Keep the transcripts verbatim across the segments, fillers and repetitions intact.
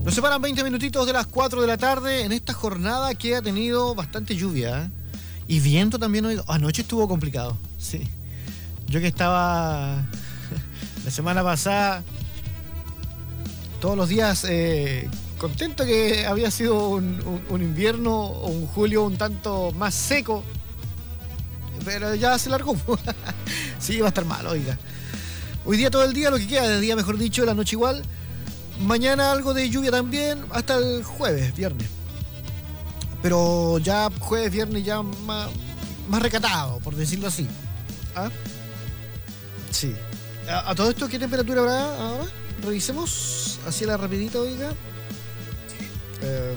Nos separan veinte minutitos de las cuatro de la tarde en esta jornada que ha tenido bastante lluvia, ¿eh? Y viento también hoy. Anoche estuvo complicado, sí. Yo que estaba la semana pasada todos los días eh, contento que había sido un, un, un invierno o un julio un tanto más seco, pero ya se largó. Sí, va a estar mal, oiga. Hoy día todo el día, lo que queda del día, mejor dicho, la noche igual. Mañana algo de lluvia también, hasta el jueves, viernes. Pero ya jueves, viernes ya más, más recatado, por decirlo así. ¿Ah? Sí. ¿A, a todo esto qué temperatura habrá ahora? Revisemos, así a la rapidita, oiga. Eh,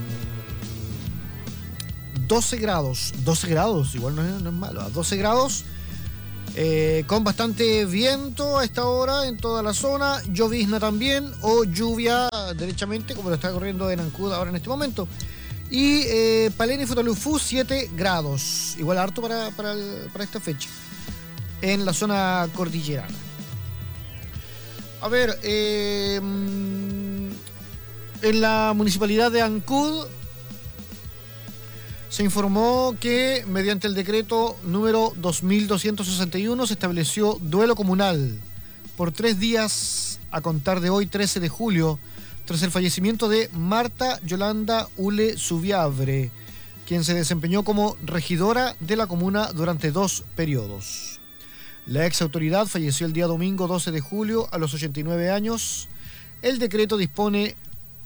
doce grados. doce grados, igual no es, no es malo. A doce grados. Eh, con bastante viento a esta hora en toda la zona, llovizna también o lluvia derechamente como lo está corriendo en Ancud ahora en este momento. Y eh, Palena y Futaleufú siete grados, igual harto para, para, el, para esta fecha en la zona cordillerana. A ver, eh, en la municipalidad de Ancud se informó que mediante el decreto número dos mil doscientos sesenta y uno se estableció duelo comunal por tres días a contar de hoy, trece de julio, tras el fallecimiento de Marta Yolanda Ule Subiabre, quien se desempeñó como regidora de la comuna durante dos periodos. La ex autoridad falleció el día domingo doce de julio a los ochenta y nueve años. El decreto dispone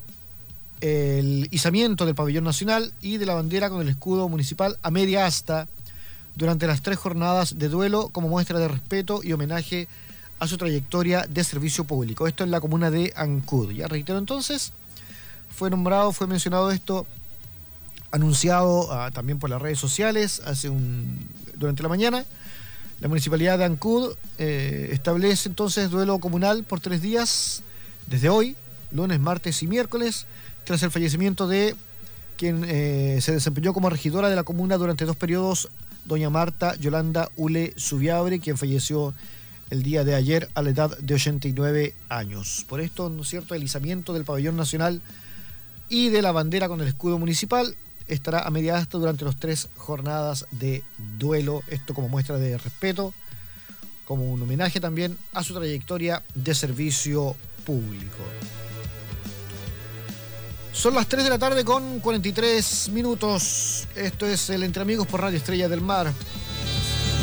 el izamiento del pabellón nacional y de la bandera con el escudo municipal a media asta durante las tres jornadas de duelo como muestra de respeto y homenaje a su trayectoria de servicio público. Esto en la comuna de Ancud. Ya reitero entonces, fue nombrado, fue mencionado esto, anunciado uh, también por las redes sociales hace un durante la mañana. La municipalidad de Ancud eh, establece entonces duelo comunal por tres días desde hoy, lunes, martes y miércoles, tras el fallecimiento de quien eh, se desempeñó como regidora de la comuna durante dos periodos, doña Marta Yolanda Ule Subiabre, quien falleció el día de ayer a la edad de ochenta y nueve años. Por esto, ¿no es cierto?, el izamiento del pabellón nacional y de la bandera con el escudo municipal estará a media asta durante las tres jornadas de duelo. Esto como muestra de respeto, como un homenaje también a su trayectoria de servicio público. Son las tres de la tarde con cuarenta y tres minutos. Esto es el Entre Amigos por Radio Estrella del Mar.